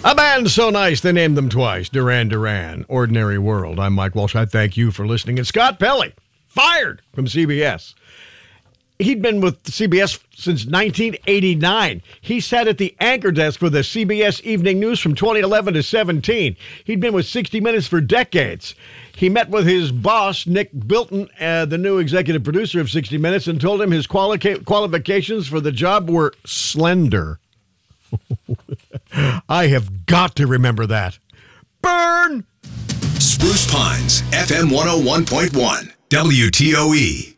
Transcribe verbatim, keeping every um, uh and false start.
A band so nice they named them twice. Duran Duran, Ordinary World. I'm Mike Walsh. I thank you for listening. And Scott Pelley, fired from C B S. He'd been with C B S since nineteen eighty-nine. He sat at the anchor desk for the C B S Evening News from twenty eleven to seventeen. He'd been with sixty minutes for decades. He met with his boss, Nick Bilton, uh, the new executive producer of sixty minutes, and told him his quali- qualifications for the job were slender. I have got to remember that. Burn! Spruce Pines, F M one oh one point one, W T O E.